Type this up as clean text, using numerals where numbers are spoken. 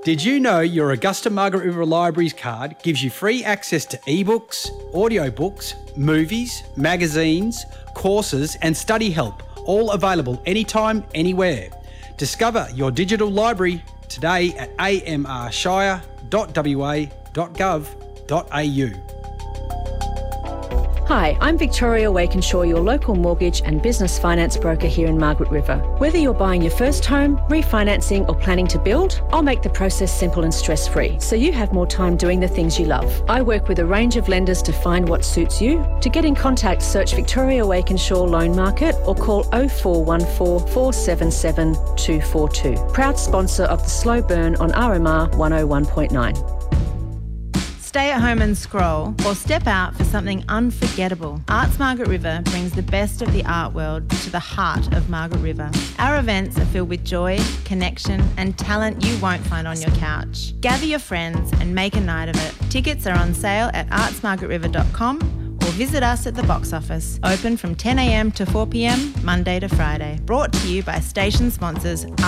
Did you know your Augusta Margaret River Libraries card gives you free access to ebooks, audiobooks, movies, magazines, courses and study help, all available anytime, anywhere. Discover your digital library today at amrshire.wa.gov.au. Hi, I'm Victoria Wakenshaw, your local mortgage and business finance broker here in Margaret River. Whether you're buying your first home, refinancing or planning to build, I'll make the process simple and stress-free so you have more time doing the things you love. I work with a range of lenders to find what suits you. To get in contact, search Victoria Wakenshaw Loan Market or call 0414 477 242. Proud sponsor of the Slow Burn on RMR 101.9. Stay at home and scroll, or step out for something unforgettable. Arts Margaret River brings the best of the art world to the heart of Margaret River. Our events are filled with joy, connection and talent you won't find on your couch. Gather your friends and make a night of it. Tickets are on sale at artsmargaretriver.com or visit us at the box office, open from 10 a.m to 4 p.m, Monday to Friday. Brought to you by station sponsors